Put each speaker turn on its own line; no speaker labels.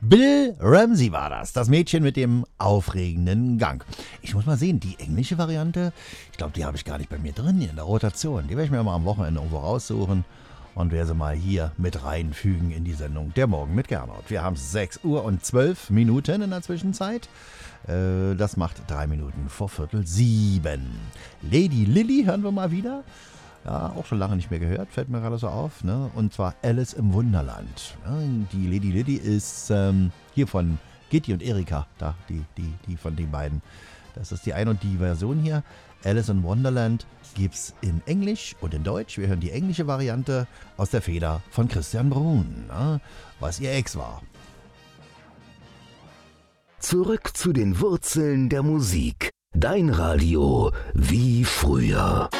Bill Ramsey war das Mädchen mit dem aufregenden Gang. Ich muss mal sehen, die englische Variante, ich glaube, die habe ich gar nicht bei mir drin hier in der Rotation. Die werde ich mir mal am Wochenende irgendwo raussuchen und werde sie mal hier mit reinfügen in die Sendung Der Morgen mit Gernot. Wir haben 6 Uhr und 12 Minuten in der Zwischenzeit. Das macht 3 Minuten vor 6:15. Lady Lily hören wir mal wieder. Ja, auch schon lange nicht mehr gehört, fällt mir gerade so auf, ne? Und zwar Alice im Wunderland. Ja, die Lady Lily ist hier von Gitti und Erika, da, die von den beiden. Das ist die eine und die Version hier. Alice in Wonderland gibt's in Englisch und in Deutsch. Wir hören die englische Variante aus der Feder von Christian Bruhn, ne? Was ihr Ex war.
Zurück zu den Wurzeln der Musik. Dein Radio wie früher.